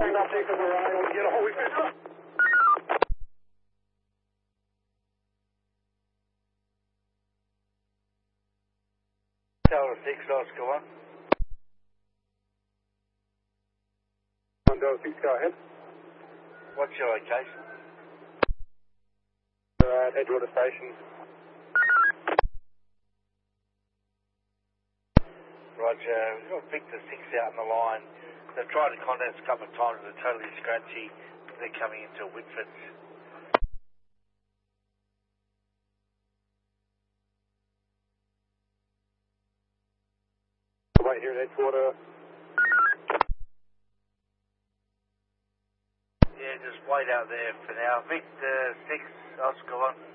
Tower 6, Oscar 1. Delta 6, go ahead. What's your location? At Edgewater Station. Roger, we've got Victor 6 out in the line. They've tried to contact us a couple of times, they're totally scratchy. They're coming into Whitford. Wait here at Edgewater. Yeah, just wait out there for now. Victor 6, Oscar 1.